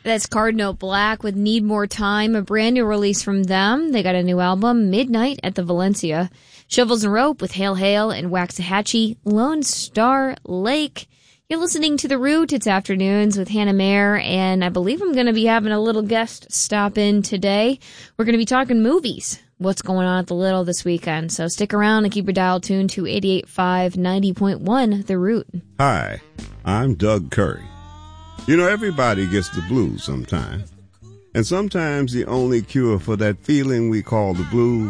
That's Cardinal Black with Need More Time, a brand new release from them. They got a new album, Midnight at the Valencia. Shovels and Rope with Hail Hail and Waxahachie, Lone Star Lake. You're listening to The Root. It's Afternoons with Hannah Mayer, and I believe I'm going to be having a little guest stop in today. We're going to be talking movies, what's going on at the Little this weekend. So stick around and keep your dial tuned to 88.5, 90.1, The Root. Hi, I'm Doug Curry. You know, everybody gets the blues sometime. And sometimes the only cure for that feeling we call the blues